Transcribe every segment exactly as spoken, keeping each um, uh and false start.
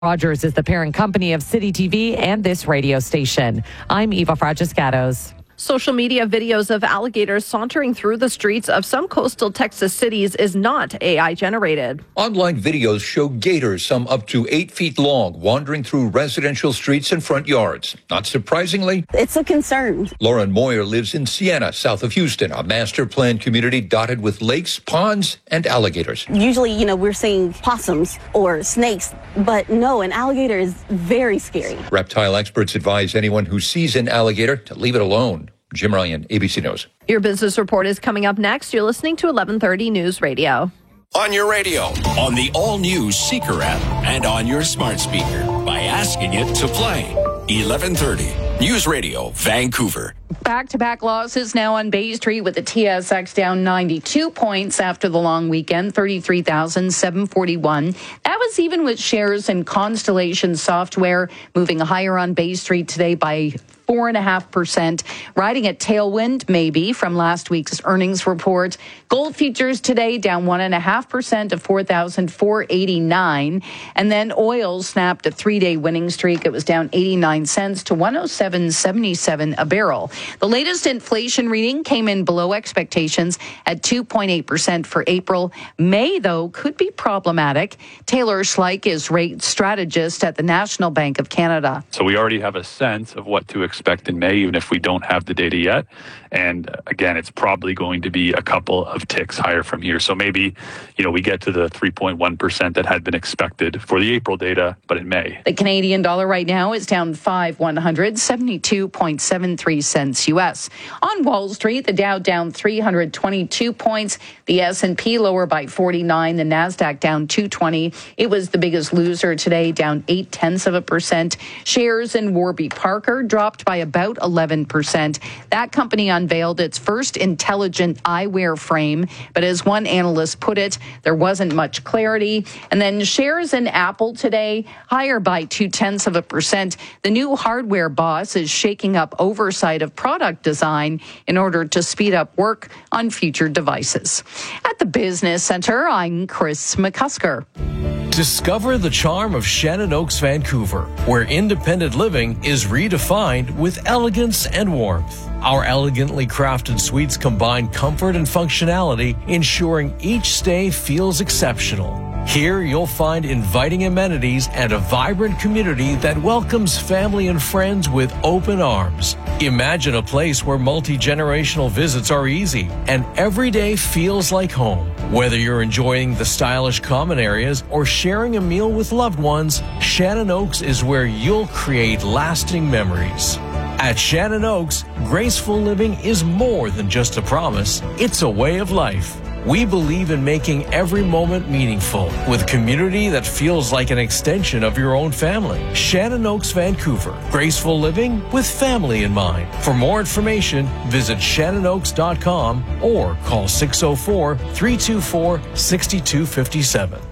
Rogers is the parent company of City T V and this radio station. I'm Eva Fragiscatos. Social media videos of alligators sauntering through the streets of some coastal Texas cities is not A I generated. Online videos show gators, some up to eight feet long, wandering through residential streets and front yards. Not surprisingly, it's a concern. Lauren Moyer lives in Sienna, south of Houston, a master planned community dotted with lakes, ponds, and alligators. Usually, you know, we're seeing possums or snakes, but no, an alligator is very scary. Reptile experts advise anyone who sees an alligator to leave it alone. Jim Ryan, A B C News. Your business report is coming up next. You're listening to eleven thirty News Radio. On your radio, on the all-new Seeker app, and on your smart speaker by asking it to play. eleven thirty News Radio, Vancouver. Back-to-back losses now on Bay Street with the T S X down ninety-two points after the long weekend, thirty-three thousand seven hundred forty-one. That was even with shares in Constellation Software moving higher on Bay Street today by four and a half percent, riding a tailwind maybe from last week's earnings report. Gold futures today down one and a half percent to four thousand four hundred eighty-nine, and then oil snapped a three-day winning streak. It was down eighty-nine cents to one oh seven seventy-seven a barrel. The latest inflation reading came in below expectations at two point eight percent for April. May, though, could be problematic. Taylor Schleich is rate strategist at the National Bank of Canada. So we already have a sense of what to expect in May, even if we don't have the data yet. And again, it's probably going to be a couple of ticks higher from here. So maybe, you know, we get to the three point one percent that had been expected for the April data, but in May. The Canadian dollar right now is down five one hundred seventy-two point seven three cents U S. On Wall Street, the Dow down three hundred twenty-two points, the S and P lower by forty-nine, the Nasdaq down two twenty. It was the biggest loser today, down eight tenths of a percent. Shares in Warby Parker dropped by about eleven percent. That company unveiled its first intelligent eyewear frame, but as one analyst put it, there wasn't much clarity. And then shares in Apple today higher by two tenths of a percent. The new hardware boss is shaking up oversight of product design in order to speed up work on future devices. At the Business Center, I'm Chris McCusker. Discover the charm of Shannon Oaks, Vancouver, where independent living is redefined with elegance and warmth. Our elegantly crafted suites combine comfort and functionality, ensuring each stay feels exceptional. Here you'll find inviting amenities and a vibrant community that welcomes family and friends with open arms. Imagine a place where multi-generational visits are easy and every day feels like home. Whether you're enjoying the stylish common areas or sharing a meal with loved ones, Shannon Oaks is where you'll create lasting memories. At Shannon Oaks, graceful living is more than just a promise, it's a way of life. We believe in making every moment meaningful with community that feels like an extension of your own family. Shannon Oaks, Vancouver. Graceful living with family in mind. For more information, visit shannon oaks dot com or call six oh four, three two four, six two five seven.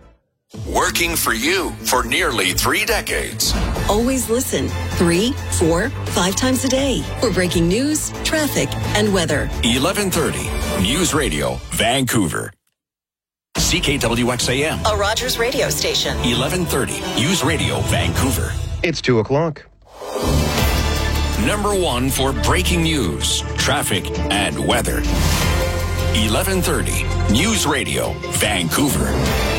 Working for you for nearly three decades. Always listen three, four, five times a day for breaking news, traffic, and weather. eleven thirty News Radio, Vancouver. C K W X A M. A Rogers radio station. eleven thirty News Radio, Vancouver. It's two o'clock. Number one for breaking news, traffic, and weather. eleven thirty News Radio, Vancouver.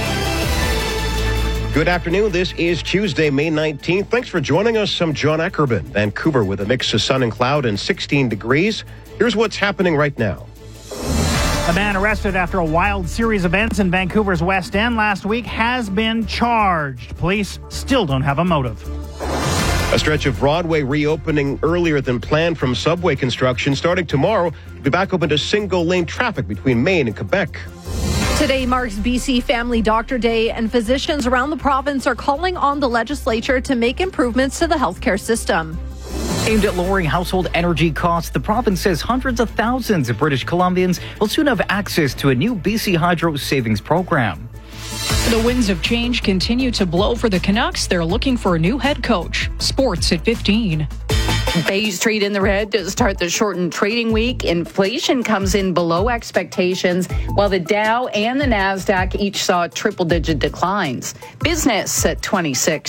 Good afternoon. This is Tuesday, May nineteenth. Thanks for joining us. I'm John Eckerman. Vancouver with a mix of sun and cloud and sixteen degrees. Here's what's happening right now. A man arrested after a wild series of events in Vancouver's West End last week has been charged. Police still don't have a motive. A stretch of Broadway reopening earlier than planned from subway construction. Starting tomorrow, we'll be back open to single-lane traffic between Maine and Quebec. Today marks B C Family Doctor Day, and physicians around the province are calling on the legislature to make improvements to the healthcare system. Aimed at lowering household energy costs, the province says hundreds of thousands of British Columbians will soon have access to a new B C Hydro savings program. The winds of change continue to blow for the Canucks. They're looking for a new head coach. Sports at fifteen. Bay Street in the red to start the shortened trading week. Inflation comes in below expectations, while the Dow and the NASDAQ each saw triple-digit declines. Business at twenty-six.